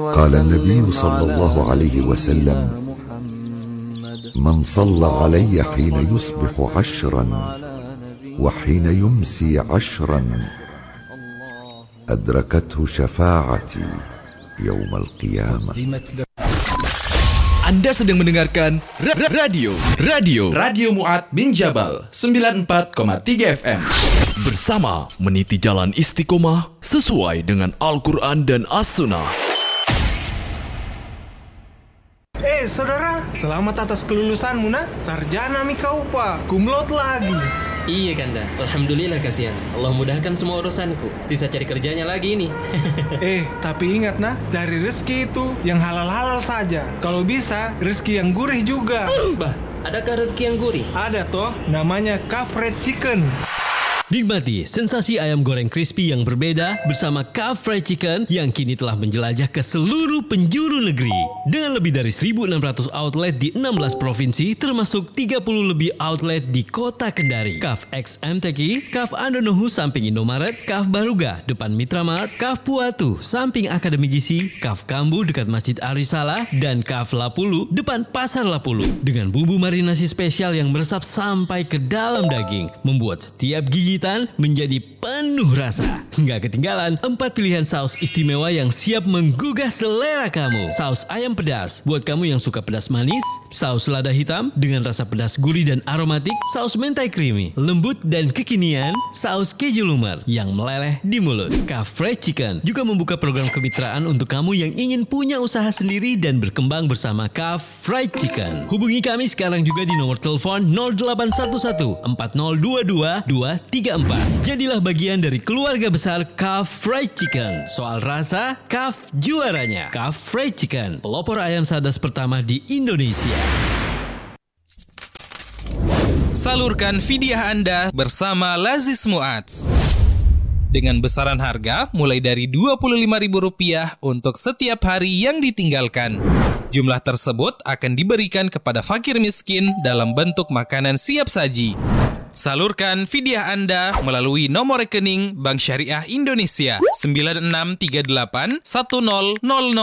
قال النبي صلى الله عليه وسلم من صلى علي حين يصبح 10 وحين يمسي 10 أدركته شفاعتي يوم القيامة. Anda sedang mendengarkan Radio Mu'ad bin Jabal 94,3 FM. Bersama meniti jalan istiqomah sesuai dengan Al-Quran dan As-Sunnah. Saudara, selamat atas kelulusanmu, nak. Sarjana mi kau, Pak. Kumlot lagi. Iya, Kanda. Alhamdulillah, kasihan. Allah mudahkan semua urusanku. Sisa cari kerjanya lagi ini. Tapi ingat, nak. Cari rezeki itu yang halal-halal saja. Kalau bisa, rezeki yang gurih juga. Bah, adakah rezeki yang gurih? Ada toh, namanya Kaf Fried Chicken. Nikmati sensasi ayam goreng crispy yang berbeda bersama Kaf Fried Chicken yang kini telah menjelajah ke seluruh penjuru negeri. Dengan lebih dari 1.600 outlet di 16 provinsi termasuk 30 lebih outlet di kota Kendari. Kaf X MTQ, Kaf Andonohu samping Indomaret, Kaf Baruga depan Mitramart, Kaf Puatu samping Akademi Gizi, Kaf Kambu dekat Masjid Arisala, dan Kaf Lapulu depan Pasar Lapulu. Dengan bumbu marinasi spesial yang meresap sampai ke dalam daging, membuat setiap gigi menjadi penuh rasa. Nggak ketinggalan 4 pilihan saus istimewa yang siap menggugah selera kamu. Saus ayam pedas buat kamu yang suka pedas manis, saus lada hitam dengan rasa pedas gurih dan aromatik, saus mentai creamy, lembut dan kekinian, saus keju lumer yang meleleh di mulut. Kaf Fried Chicken juga membuka program kemitraan untuk kamu yang ingin punya usaha sendiri dan berkembang bersama Kaf Fried Chicken. Hubungi kami sekarang juga di nomor telepon 0811 4022 234. Jadilah bagian dari keluarga besar Kaf Fried Chicken. Soal rasa, Kaf juaranya. Kaf Fried Chicken, pelopor ayam sadas pertama di Indonesia. Salurkan fidyah Anda bersama Lazis Mu'adz. Dengan besaran harga mulai dari Rp25.000 untuk setiap hari yang ditinggalkan. Jumlah tersebut akan diberikan kepada fakir miskin dalam bentuk makanan siap saji. Salurkan fidyah Anda melalui nomor rekening Bank Syariah Indonesia 9638 1000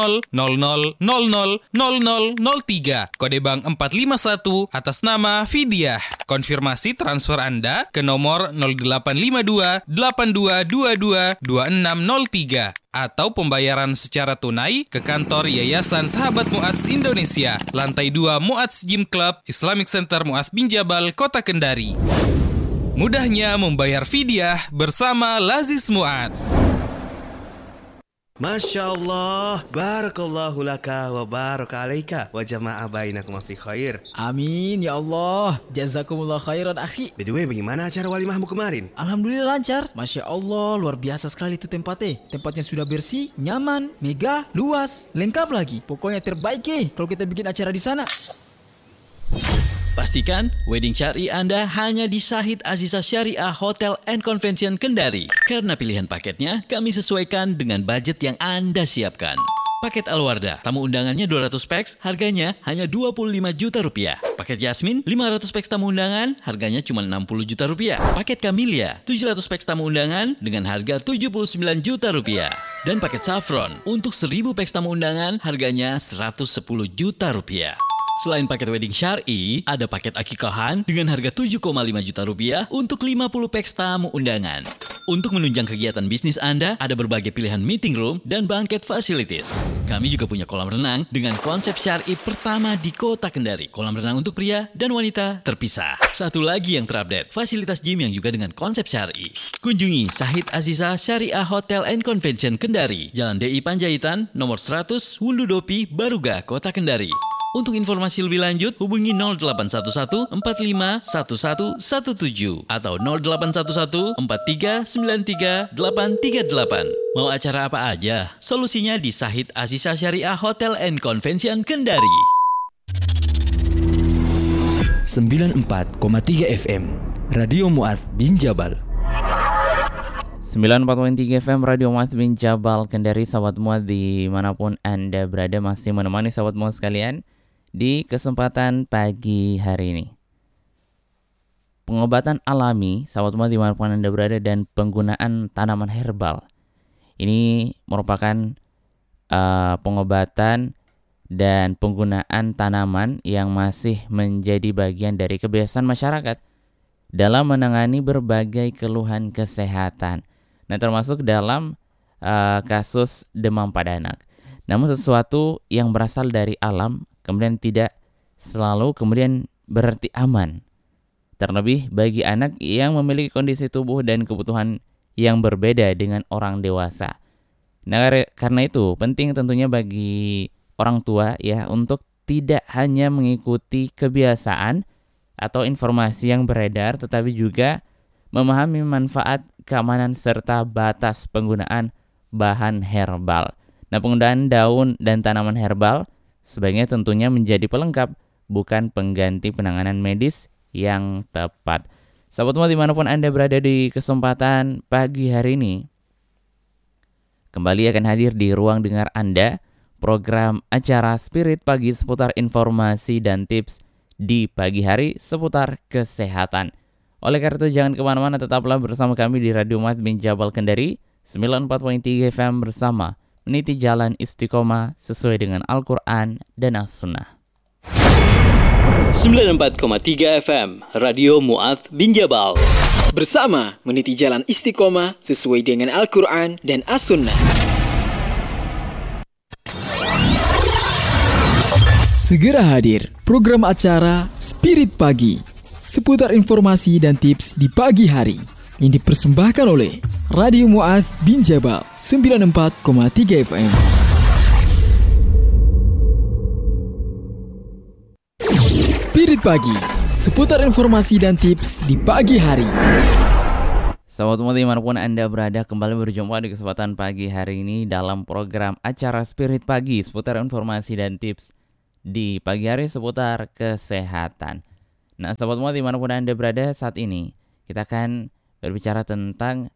00000003, kode bank 451 atas nama Fidyah. Konfirmasi transfer Anda ke nomor 0852 8222 2603 atau pembayaran secara tunai ke kantor Yayasan Sahabat Mu'adz Indonesia, lantai 2 Mu'adz Gym Club, Islamic Center Mu'adz bin Jabal, Kota Kendari. Mudahnya membayar fidyah bersama Lazis Mu'adz. Masya Allah, barakallahu laka wa baraka alaika wa jama'a bainakum fi khair. Amin ya Allah, jazakumullah khairan akhi. By the way, bagaimana acara walimahmu kemarin? Alhamdulillah lancar. Masya Allah, luar biasa sekali itu tempatnya. Tempatnya sudah bersih, nyaman, megah, luas, lengkap lagi. Pokoknya terbaik kalau kita bikin acara di sana. Pastikan wedding syari Anda hanya di Syahid Azizah Syariah Hotel and Convention Kendari. Karena pilihan paketnya kami sesuaikan dengan budget yang Anda siapkan. Paket Alwarda, tamu undangannya 200 peks, harganya hanya Rp25 juta. Paket Yasmin, 500 peks tamu undangan, harganya cuma Rp60 juta. Paket Camellia, 700 peks tamu undangan dengan harga Rp79 juta. Dan paket Saffron, untuk 1000 peks tamu undangan, harganya Rp110 juta. Selain paket wedding syar'i, ada paket akikahan dengan harga Rp7,5 juta untuk 50 peks tamu undangan. Untuk menunjang kegiatan bisnis Anda, ada berbagai pilihan meeting room dan banquet facilities. Kami juga punya kolam renang dengan konsep syar'i pertama di Kota Kendari. Kolam renang untuk pria dan wanita terpisah. Satu lagi yang terupdate, fasilitas gym yang juga dengan konsep syar'i. Kunjungi Syahid Azizah Syariah Hotel and Convention Kendari, Jalan DI Panjaitan, nomor 100, Wundudopi, Baruga, Kota Kendari. Untuk informasi lebih lanjut, hubungi 0811 45 1117 atau 0811 4393 838. Mau acara apa aja? Solusinya di Syahid Azizah Syariah Hotel and Convention Kendari. 94,3 FM Radio Mu'adz bin Jabal. 94.3 FM Radio Mu'adz bin Jabal Kendari. Sahabat Mu'adz dimanapun Anda berada, masih menemani sahabat Mu'adz sekalian di kesempatan pagi hari ini. Pengobatan alami, sahabat Mu'adz dimanapun Anda berada, dan penggunaan tanaman herbal ini merupakan pengobatan dan penggunaan tanaman yang masih menjadi bagian dari kebiasaan masyarakat dalam menangani berbagai keluhan kesehatan. Nah, termasuk dalam kasus demam pada anak. Namun sesuatu yang berasal dari alam kemudian tidak selalu kemudian berarti aman. Terlebih bagi anak yang memiliki kondisi tubuh dan kebutuhan yang berbeda dengan orang dewasa. Nah, karena itu penting tentunya bagi orang tua ya untuk tidak hanya mengikuti kebiasaan atau informasi yang beredar, tetapi juga memahami manfaat, keamanan serta batas penggunaan bahan herbal. Nah, penggunaan daun dan tanaman herbal sebaiknya tentunya menjadi pelengkap, bukan pengganti penanganan medis yang tepat. Sahabat semua dimanapun Anda berada di kesempatan pagi hari ini, kembali akan hadir di ruang dengar Anda, program acara Spirit Pagi seputar informasi dan tips di pagi hari seputar kesehatan. Oleh karena itu jangan kemana-mana, tetaplah bersama kami di Radio Mu'adz bin Jabal Kendari 94.3 FM bersama meniti jalan istiqomah sesuai dengan Al-Quran dan As-Sunnah. 94,3 FM Radio Mu'adz bin Jabal bersama meniti jalan istiqomah sesuai dengan Al-Quran dan As-Sunnah. Segera hadir program acara Spirit Pagi seputar informasi dan tips di pagi hari yang dipersembahkan oleh Radio Mu'adz bin Jabal 94,3 FM. Spirit Pagi seputar informasi dan tips di pagi hari. Sahabat semua dimanapun Anda berada, kembali berjumpa di kesempatan pagi hari ini dalam program acara Spirit Pagi seputar informasi dan tips di pagi hari seputar kesehatan. Nah, sahabat semua dimanapun Anda berada saat ini, kita akan berbicara tentang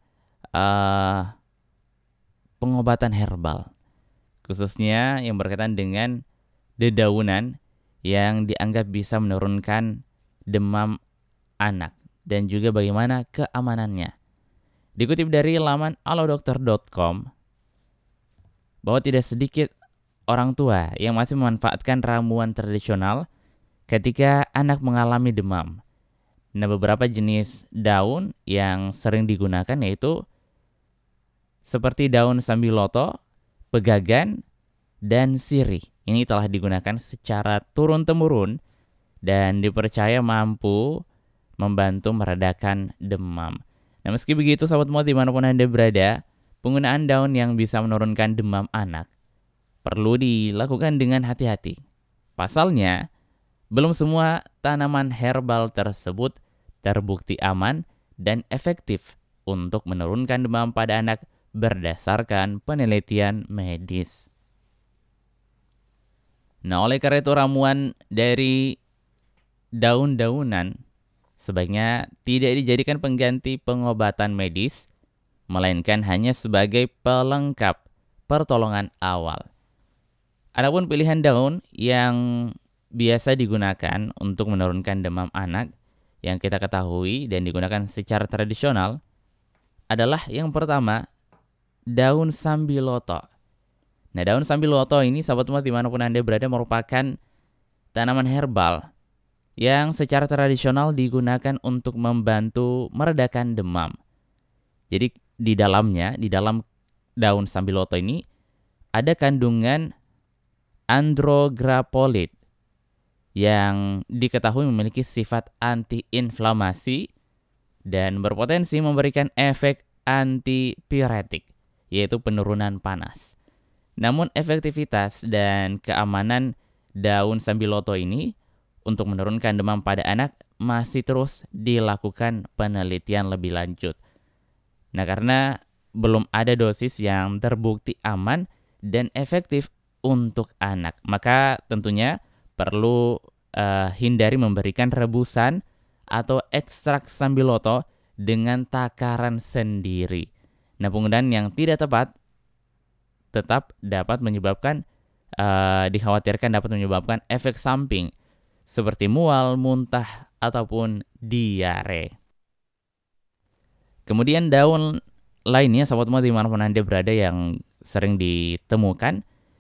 pengobatan herbal, khususnya yang berkaitan dengan dedaunan yang dianggap bisa menurunkan demam anak dan juga bagaimana keamanannya. Dikutip dari laman alodokter.com bahwa tidak sedikit orang tua yang masih memanfaatkan ramuan tradisional ketika anak mengalami demam. Nah, beberapa jenis daun yang sering digunakan yaitu seperti daun sambiloto, pegagan, dan sirih. Ini telah digunakan secara turun-temurun dan dipercaya mampu membantu meredakan demam. Nah, meski begitu, sahabat semua dimanapun Anda berada, penggunaan daun yang bisa menurunkan demam anak perlu dilakukan dengan hati-hati. Pasalnya, belum semua tanaman herbal tersebut terbukti aman dan efektif untuk menurunkan demam pada anak berdasarkan penelitian medis. Nah, oleh karena itu ramuan dari daun-daunan sebaiknya tidak dijadikan pengganti pengobatan medis, melainkan hanya sebagai pelengkap pertolongan awal. Adapun pilihan daun yang biasa digunakan untuk menurunkan demam anak yang kita ketahui dan digunakan secara tradisional adalah yang pertama, daun sambiloto. Nah, daun sambiloto ini, sahabat semua dimanapun Anda berada, merupakan tanaman herbal yang secara tradisional digunakan untuk membantu meredakan demam. Jadi di dalam daun sambiloto ini ada kandungan andrograpolit yang diketahui memiliki sifat antiinflamasi dan berpotensi memberikan efek antipiretik, yaitu penurunan panas. Namun efektivitas dan keamanan daun sambiloto ini untuk menurunkan demam pada anak masih terus dilakukan penelitian lebih lanjut. Nah, karena belum ada dosis yang terbukti aman dan efektif untuk anak, maka tentunya perlu hindari memberikan rebusan atau ekstrak sambiloto dengan takaran sendiri. Nah, penggunaan yang tidak tepat tetap dapat menyebabkan dikhawatirkan dapat menyebabkan efek samping seperti mual, muntah, ataupun diare. Kemudian daun lainnya, sahabat semua dimanapun Anda berada, yang sering ditemukan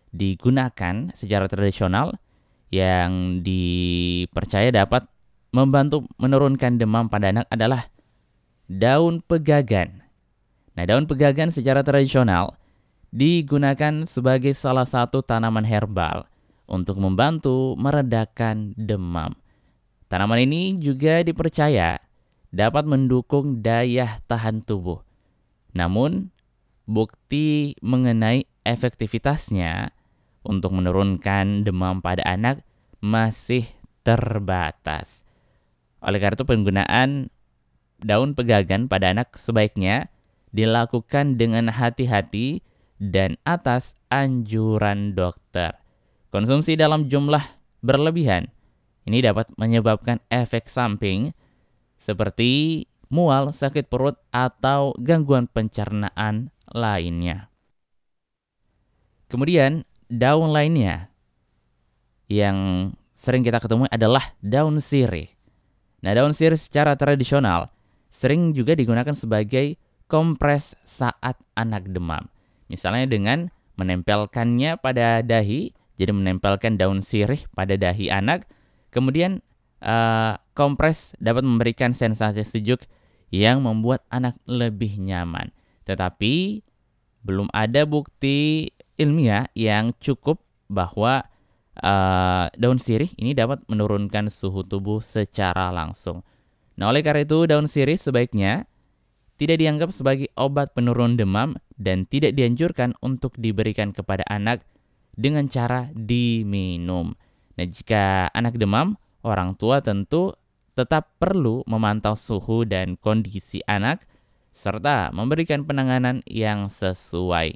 digunakan secara tradisional yang dipercaya dapat membantu menurunkan demam pada anak adalah daun pegagan. Nah, daun pegagan secara tradisional digunakan sebagai salah satu tanaman herbal untuk membantu meredakan demam. Tanaman ini juga dipercaya dapat mendukung daya tahan tubuh. Namun, bukti mengenai efektivitasnya untuk menurunkan demam pada anak masih terbatas. Oleh karena itu, penggunaan daun pegagan pada anak sebaiknya dilakukan dengan hati-hati dan atas anjuran dokter. Konsumsi dalam jumlah berlebihan ini dapat menyebabkan efek samping seperti mual, sakit perut, atau gangguan pencernaan lainnya. Kemudian, daun lainnya yang sering kita ketemu adalah daun sirih. Nah, daun sirih secara tradisional sering juga digunakan sebagai kompres saat anak demam. Misalnya dengan menempelkannya pada dahi, jadi menempelkan daun sirih pada dahi anak, kemudian kompres dapat memberikan sensasi sejuk yang membuat anak lebih nyaman. Tetapi belum ada bukti ilmiah yang cukup bahwa daun sirih ini dapat menurunkan suhu tubuh secara langsung. Nah, oleh karena itu daun sirih sebaiknya tidak dianggap sebagai obat penurun demam dan tidak dianjurkan untuk diberikan kepada anak dengan cara diminum. Nah, jika anak demam, orang tua tentu tetap perlu memantau suhu dan kondisi anak serta memberikan penanganan yang sesuai.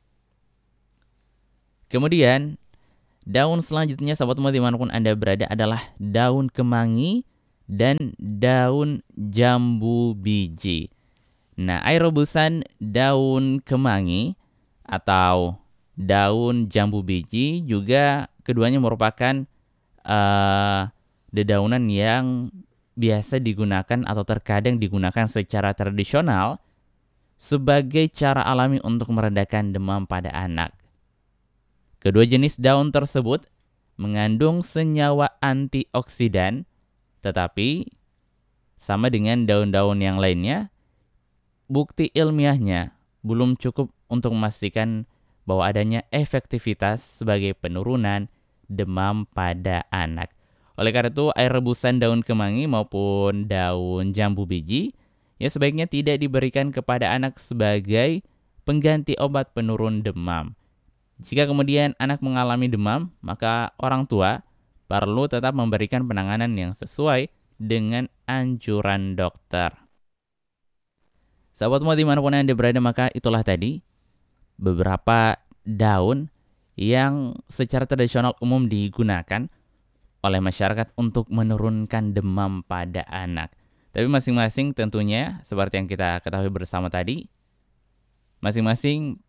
Kemudian, daun selanjutnya, sahabat Mu'adz dimanapun Anda berada, adalah daun kemangi dan daun jambu biji. Nah, air rebusan daun kemangi atau daun jambu biji juga keduanya merupakan dedaunan yang biasa digunakan atau terkadang digunakan secara tradisional sebagai cara alami untuk meredakan demam pada anak. Kedua jenis daun tersebut mengandung senyawa antioksidan, tetapi sama dengan daun-daun yang lainnya, bukti ilmiahnya belum cukup untuk memastikan bahwa adanya efektivitas sebagai penurunan demam pada anak. Oleh karena itu, air rebusan daun kemangi maupun daun jambu biji ya sebaiknya tidak diberikan kepada anak sebagai pengganti obat penurun demam. Jika kemudian anak mengalami demam, maka orang tua perlu tetap memberikan penanganan yang sesuai dengan anjuran dokter. Sahabat Mu'adz dimanapun Anda berada, maka itulah tadi beberapa daun yang secara tradisional umum digunakan oleh masyarakat untuk menurunkan demam pada anak. Tapi masing-masing tentunya, seperti yang kita ketahui bersama tadi, masing-masing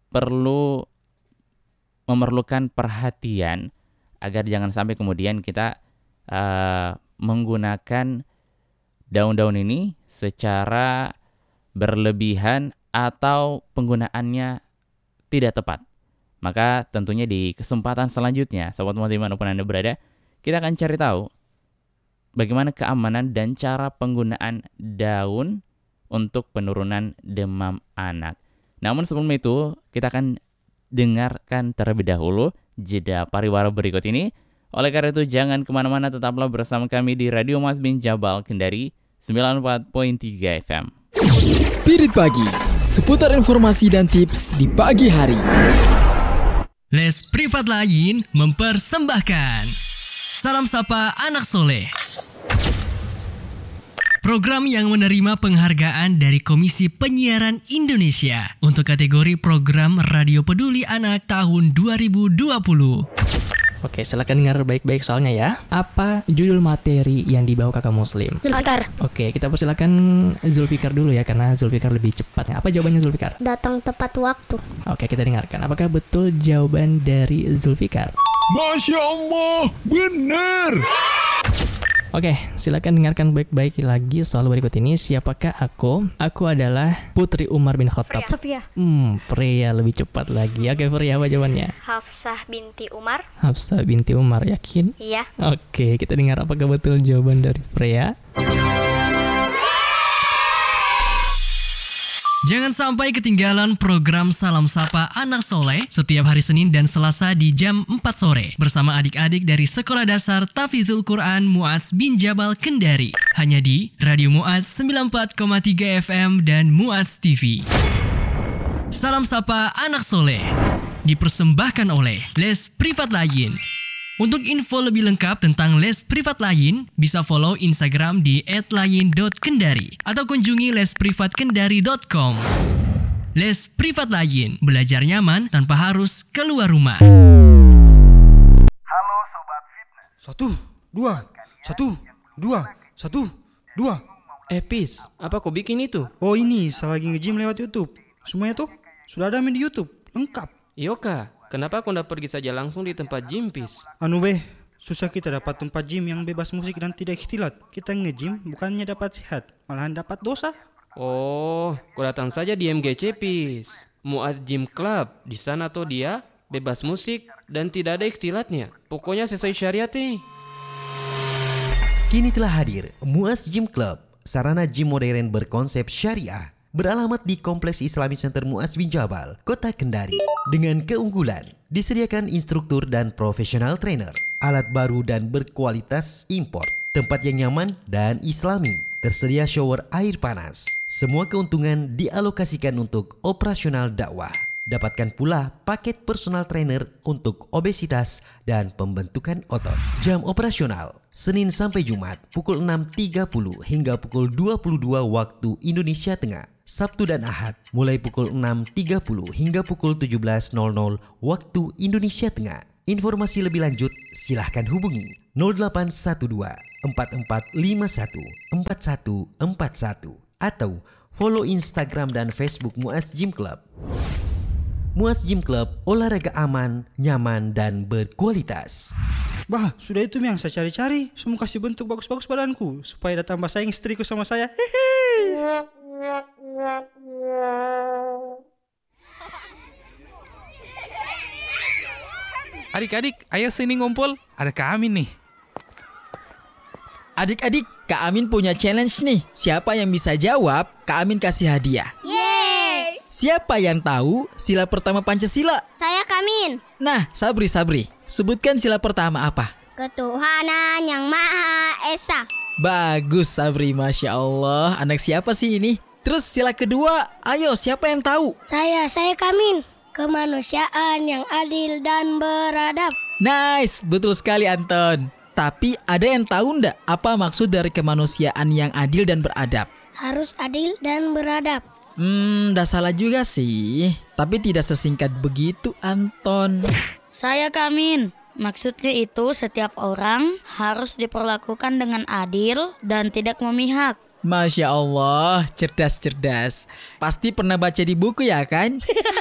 memerlukan perhatian agar jangan sampai kemudian kita menggunakan daun-daun ini secara berlebihan atau penggunaannya tidak tepat. Maka tentunya di kesempatan selanjutnya, sahabat Mu'adz dimanapun Anda berada, kita akan cari tahu bagaimana keamanan dan cara penggunaan daun untuk penurunan demam anak. Namun sebelum itu, kita akan dengarkan terlebih dahulu jeda pariwara berikut ini. Oleh karena itu, jangan kemana-mana, tetaplah bersama kami di Radio Mu'adz bin Jabal Kendari 94.3 FM. Spirit Pagi, seputar informasi dan tips di pagi hari. Les Privat Lain mempersembahkan Salam Sapa Anak Soleh, program yang menerima penghargaan dari Komisi Penyiaran Indonesia untuk kategori program Radio Peduli Anak tahun 2020. Oke, silakan dengar baik-baik soalnya ya. Apa judul materi yang dibawa kakak Muslim? Zulfikar. Oke, kita persilakan Zulfikar dulu ya, karena Zulfikar lebih cepat. Apa jawabannya Zulfikar? Datang tepat waktu. Oke, kita dengarkan. Apakah betul jawaban dari Zulfikar? Masya Allah, benar. Oke, silakan dengarkan baik-baik lagi soal berikut ini. Siapakah aku? Aku adalah Putri Umar bin Khattab. Sofia. Freya lebih cepat lagi. Oke, Freya, apa jawabannya? Hafsah binti Umar. Hafsah binti Umar, yakin? Iya. Oke, kita dengar apakah betul jawaban dari Freya. Jangan sampai ketinggalan program Salam Sapa Anak Soleh setiap hari Senin dan Selasa di jam 4 sore bersama adik-adik dari Sekolah Dasar Tafizul Quran Mu'adz bin Jabal Kendari. Hanya di Radio Mu'adz 94,3 FM dan Mu'adz TV. Salam Sapa Anak Soleh dipersembahkan oleh Les Privat Lain. Untuk info lebih lengkap tentang les privat lain, bisa follow Instagram di @lain.kendari atau kunjungi lesprivatkendari.com. Les Privat Lain, belajar nyaman tanpa harus keluar rumah. Halo Sobat Fitness. 1, 2, 1, 2, 1, 2. Pis, apa kau bikin itu? Oh ini, saya lagi nge-gym lewat YouTube. Semuanya tuh sudah ada di YouTube, lengkap. Yoka, kenapa kau ndak pergi saja langsung di tempat gym, Pis? Susah kita dapat tempat gym yang bebas musik dan tidak ikhtilat. Kita nge-gym bukannya dapat sehat, malahan dapat dosa. Oh, kau datang saja di MGC, Pis. Mu'adz Gym Club, di sana tuh dia bebas musik dan tidak ada ikhtilatnya. Pokoknya sesuai syariat nih. Kini telah hadir Mu'adz Gym Club, sarana gym modern berkonsep syariah. Beralamat di Kompleks Islamic Center Mu'adz bin Jabal, Kota Kendari. Dengan keunggulan, disediakan instruktur dan profesional trainer, alat baru dan berkualitas impor, tempat yang nyaman dan islami, tersedia shower air panas. Semua keuntungan dialokasikan untuk operasional dakwah. Dapatkan pula paket personal trainer untuk obesitas dan pembentukan otot. Jam operasional Senin sampai Jumat pukul 6.30 hingga pukul 22 waktu Indonesia Tengah. Sabtu dan Ahad mulai pukul 6.30 hingga pukul 17.00 waktu Indonesia Tengah. Informasi lebih lanjut silahkan hubungi 0812 4451 4141 atau follow Instagram dan Facebook Mu'adz Gym Club. Mu'adz Gym Club, olahraga aman, nyaman, dan berkualitas. Bah, sudah itu yang saya cari-cari. Semua kasih bentuk bagus-bagus badanku supaya ada tambah sayang istriku sama saya. Hehehe. Adik-adik, ayo sini ngumpul. Ada Kak Amin nih. Adik-adik, Kak Amin punya challenge nih. Siapa yang bisa jawab, Kak Amin kasih hadiah. Yeay! Siapa yang tahu sila pertama Pancasila? Saya Kak Amin. Nah, Sabri, sebutkan sila pertama apa? Ketuhanan yang Maha Esa. Bagus, Sabri, Masya Allah. Anak siapa sih ini? Terus sila kedua, ayo siapa yang tahu? Saya Kak Amin. Kemanusiaan yang adil dan beradab. Nice, betul sekali Anton. Tapi ada yang tahu ndak apa maksud dari kemanusiaan yang adil dan beradab? Harus adil dan beradab. Dah salah juga sih. Tapi tidak sesingkat begitu Anton. Saya Kak Amin. Maksudnya itu setiap orang harus diperlakukan dengan adil dan tidak memihak. Masya Allah, cerdas. Pasti pernah baca di buku ya kan?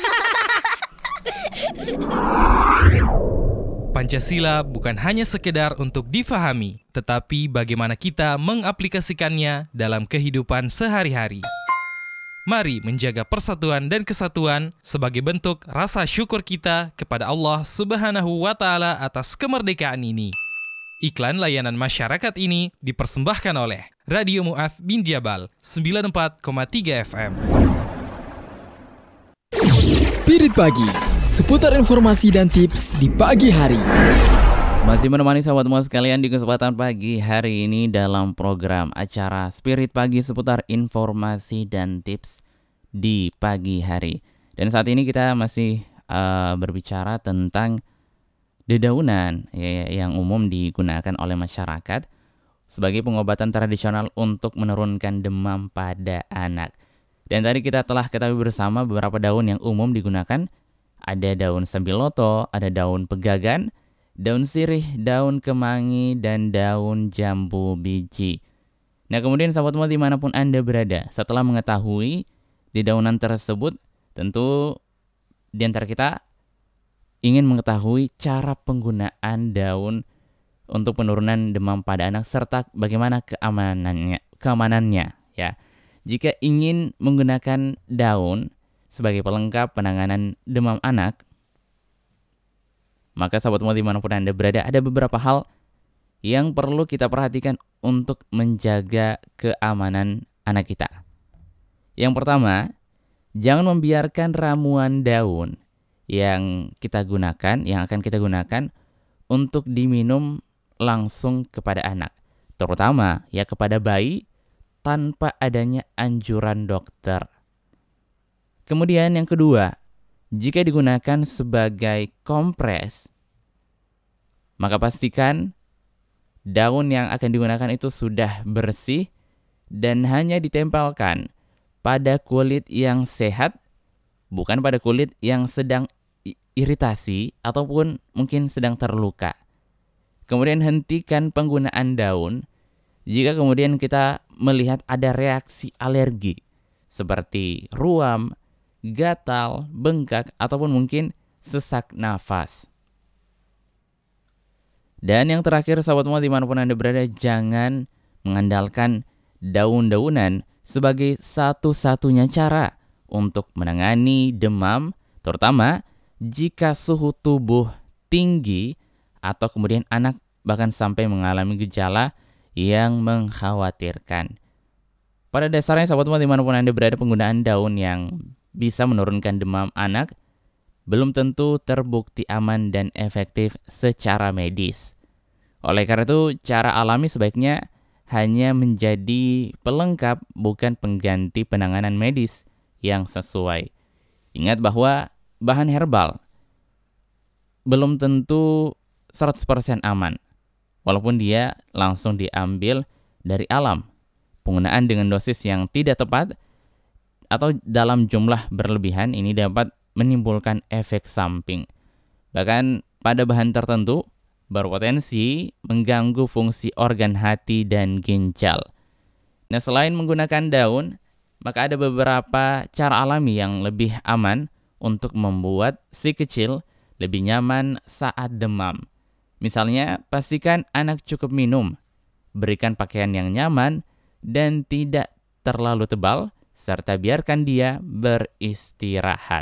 Pancasila bukan hanya sekedar untuk difahami, tetapi bagaimana kita mengaplikasikannya dalam kehidupan sehari-hari. Mari menjaga persatuan dan kesatuan sebagai bentuk rasa syukur kita kepada Allah Subhanahu wa Ta'ala atas kemerdekaan ini. Iklan layanan masyarakat ini dipersembahkan oleh Radio Mu'adz bin Jabal 94,3 FM. Spirit Pagi, seputar informasi dan tips di pagi hari. Masih menemani sahabat Mu'adz sekalian di kesempatan pagi hari ini dalam program acara Spirit Pagi seputar informasi dan tips di pagi hari. Dan saat ini kita masih berbicara tentang dedaunan yang umum digunakan oleh masyarakat sebagai pengobatan tradisional untuk menurunkan demam pada anak. Dan tadi kita telah ketahui bersama beberapa daun yang umum digunakan. Ada daun sambiloto, ada daun pegagan, daun sirih, daun kemangi, dan daun jambu biji. Nah kemudian sahabat Mu'adz dimanapun Anda berada, setelah mengetahui dedaunan tersebut, tentu di antara kita ingin mengetahui cara penggunaan daun untuk penurunan demam pada anak serta bagaimana keamanannya ya. Jika ingin menggunakan daun sebagai pelengkap penanganan demam anak, maka sahabat muat dimanapun Anda berada, ada beberapa hal yang perlu kita perhatikan untuk menjaga keamanan anak kita. Yang pertama, jangan membiarkan ramuan daun yang akan kita gunakan untuk diminum langsung kepada anak, terutama ya kepada bayi tanpa adanya anjuran dokter. Kemudian yang kedua, jika digunakan sebagai kompres, maka pastikan daun yang akan digunakan itu sudah bersih dan hanya ditempelkan pada kulit yang sehat, bukan pada kulit yang sedang iritasi ataupun mungkin sedang terluka. Kemudian hentikan penggunaan daun jika kemudian kita melihat ada reaksi alergi seperti ruam, gatal, bengkak, ataupun mungkin sesak nafas. Dan yang terakhir, sahabat muat dimanapun Anda berada, jangan mengandalkan daun-daunan sebagai satu-satunya cara untuk menangani demam, terutama jika suhu tubuh tinggi atau kemudian anak bahkan sampai mengalami gejala yang mengkhawatirkan. Pada dasarnya, sahabat muat dimanapun Anda berada, penggunaan daun yang bisa menurunkan demam anak belum tentu terbukti aman dan efektif secara medis. Oleh karena itu, cara alami sebaiknya hanya menjadi pelengkap, bukan pengganti penanganan medis yang sesuai. Ingat bahwa bahan herbal belum tentu 100% aman, walaupun dia langsung diambil dari alam. Penggunaan dengan dosis yang tidak tepat atau dalam jumlah berlebihan ini dapat menimbulkan efek samping. Bahkan pada bahan tertentu berpotensi mengganggu fungsi organ hati dan ginjal. Nah, selain menggunakan daun, maka ada beberapa cara alami yang lebih aman untuk membuat si kecil lebih nyaman saat demam. Misalnya, pastikan anak cukup minum, berikan pakaian yang nyaman dan tidak terlalu tebal, serta biarkan dia beristirahat.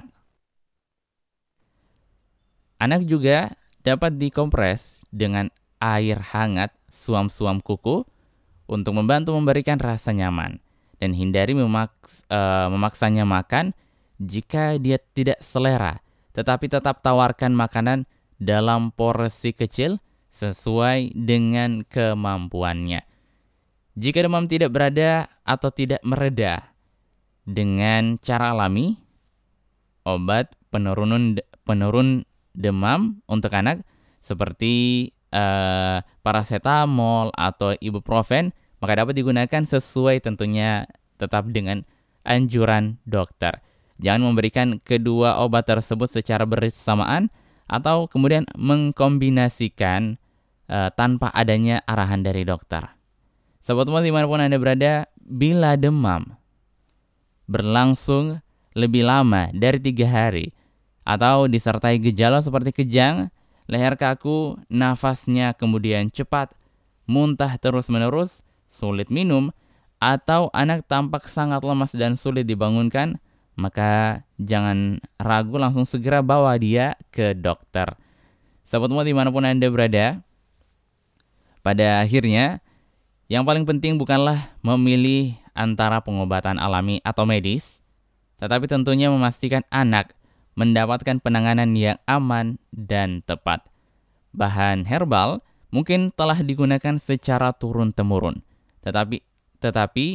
Anak juga dapat dikompres dengan air hangat suam-suam kuku untuk membantu memberikan rasa nyaman, dan hindari memaksanya makan jika dia tidak selera, tetapi tetap tawarkan makanan dalam porsi kecil sesuai dengan kemampuannya. Jika demam tidak berada atau tidak mereda dengan cara alami, obat penurun demam untuk anak seperti paracetamol atau ibuprofen maka dapat digunakan sesuai tentunya tetap dengan anjuran dokter. Jangan memberikan kedua obat tersebut secara bersamaan atau kemudian mengkombinasikan tanpa adanya arahan dari dokter. Sahabat muat dimanapun Anda berada, bila demam berlangsung lebih lama dari 3 hari atau disertai gejala seperti kejang, leher kaku, nafasnya kemudian cepat, muntah terus-menerus, sulit minum, atau anak tampak sangat lemas dan sulit dibangunkan, maka jangan ragu, langsung segera bawa dia ke dokter. Sahabat muat dimanapun Anda berada, pada akhirnya yang paling penting bukanlah memilih antara pengobatan alami atau medis, tetapi tentunya memastikan anak mendapatkan penanganan yang aman dan tepat. Bahan herbal mungkin telah digunakan secara turun-temurun, tetapi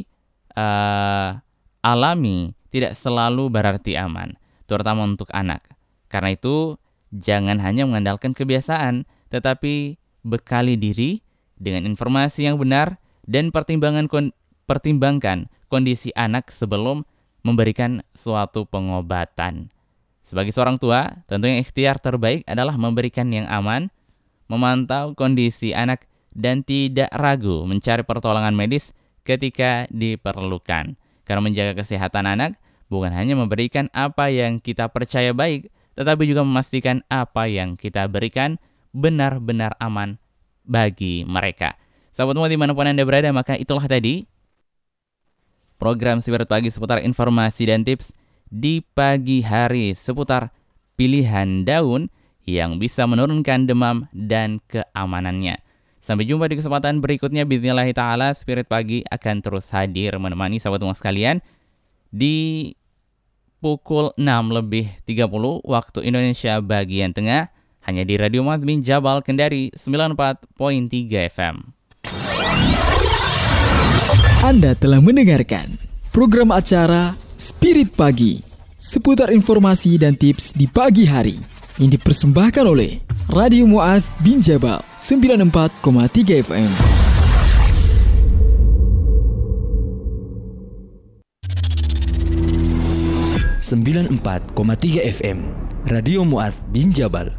alami tidak selalu berarti aman, terutama untuk anak. Karena itu, jangan hanya mengandalkan kebiasaan, tetapi bekali diri dengan informasi yang benar dan pertimbangkan kondisi anak sebelum memberikan suatu pengobatan. Sebagai seorang tua, tentunya ikhtiar terbaik adalah memberikan yang aman, memantau kondisi anak, dan tidak ragu mencari pertolongan medis ketika diperlukan. Karena menjaga kesehatan anak bukan hanya memberikan apa yang kita percaya baik, tetapi juga memastikan apa yang kita berikan benar-benar aman bagi mereka. Sahabat semua dimanapun Anda berada, maka itulah tadi program Spirit Pagi seputar informasi dan tips di pagi hari seputar pilihan daun yang bisa menurunkan demam dan keamanannya. Sampai jumpa di kesempatan berikutnya. Bismillahirrahmanirrahim ta'ala, Spirit Pagi akan terus hadir menemani sahabat semua sekalian di pukul 6:30 waktu Indonesia bagian tengah, hanya di Radio Mu'adz bin Jabal Kendari 94.3 FM. Anda telah mendengarkan program acara Spirit Pagi seputar informasi dan tips di pagi hari yang dipersembahkan oleh Radio Mu'adz bin Jabal 94.3 FM. FM Radio Mu'adz bin Jabal.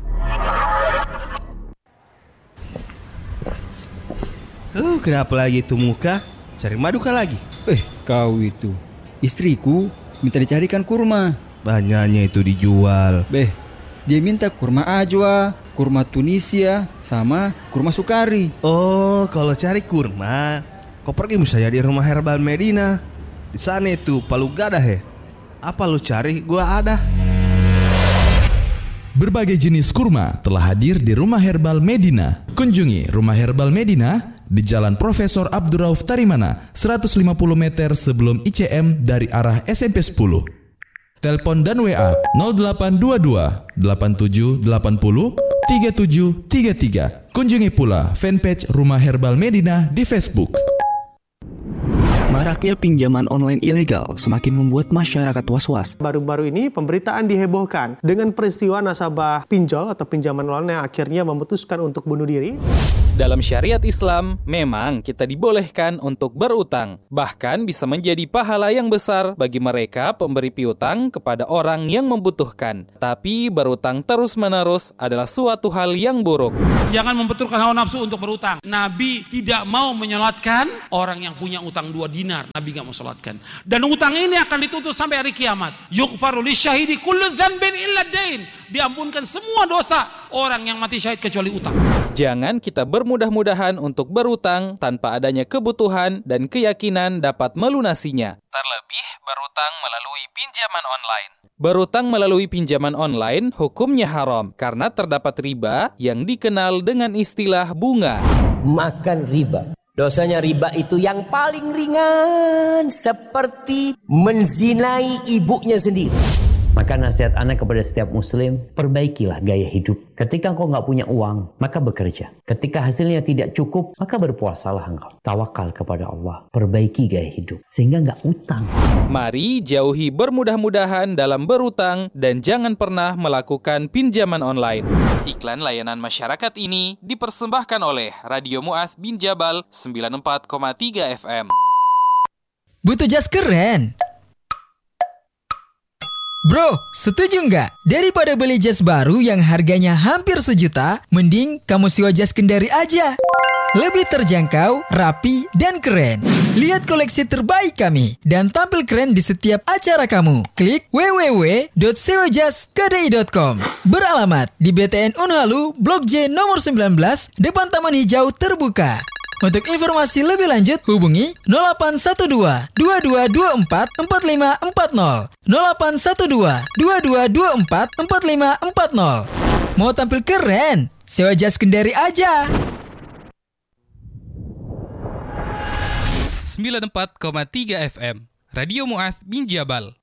Kenapa lagi itu muka? Cari madu kah lagi? Kau itu istriku minta dicarikan kurma. Banyaknya itu dijual. Dia minta kurma ajwa, kurma Tunisia, sama kurma sukari. Oh, kalau cari kurma, kau pergi misalnya di rumah herbal Medina. Di sana itu palu gadah ya. Apa lu cari? Gua ada. Berbagai jenis kurma telah hadir di Rumah Herbal Medina. Kunjungi Rumah Herbal Medina di Jalan Profesor Abdurrauf Tarimana, 150 meter sebelum ICM dari arah SMP 10. Telepon dan WA 0822 8780 3733. Kunjungi pula fanpage Rumah Herbal Medina di Facebook. Maraknya pinjaman online ilegal semakin membuat masyarakat was-was. Baru-baru ini pemberitaan dihebohkan dengan peristiwa nasabah pinjol atau pinjaman online yang akhirnya memutuskan untuk bunuh diri. Dalam syariat Islam, memang kita dibolehkan untuk berutang. Bahkan bisa menjadi pahala yang besar bagi mereka pemberi piutang kepada orang yang membutuhkan. Tapi berutang terus-menerus adalah suatu hal yang buruk. Jangan membenturkan hawa nafsu untuk berutang. Nabi tidak mau menyolatkan orang yang punya utang 2 dinar. Nabi gak mau sholatkan. Dan utang ini akan ditutup sampai hari kiamat. Yughfaru lisyahidi kullu dzanbin illa dain. Diampunkan semua dosa orang yang mati syahid kecuali utang. Jangan kita bermudah-mudahan untuk berutang tanpa adanya kebutuhan dan keyakinan dapat melunasinya. Terlebih berutang melalui pinjaman online. Berutang melalui pinjaman online hukumnya haram karena terdapat riba yang dikenal dengan istilah bunga. Makan riba. Dosanya riba itu yang paling ringan, seperti menzinai ibunya sendiri. Maka nasihat anak kepada setiap muslim, perbaikilah gaya hidup. Ketika engkau nggak punya uang, maka bekerja. Ketika hasilnya tidak cukup, maka berpuasalah engkau. Tawakal kepada Allah, perbaiki gaya hidup, sehingga nggak utang. Mari jauhi bermudah-mudahan dalam berutang dan jangan pernah melakukan pinjaman online. Iklan layanan masyarakat ini dipersembahkan oleh Radio Mu'adz bin Jabal 94.3 FM. Butuh jas keren? Bro, setuju nggak? Daripada beli jas baru yang harganya hampir 1 juta, mending kamu sewa jas Kendari aja. Lebih terjangkau, rapi, dan keren. Lihat koleksi terbaik kami dan tampil keren di setiap acara kamu. Klik www.sewajaskedai.com. Beralamat di BTN Unhalu, Blok J nomor 19, depan Taman Hijau terbuka. Untuk informasi lebih lanjut, hubungi 0812 2224 4540. 0812 2224 4540. Mau tampil keren? Sewa jas Kendari aja. 94.3 FM Radio Mu'adz bin Jabal.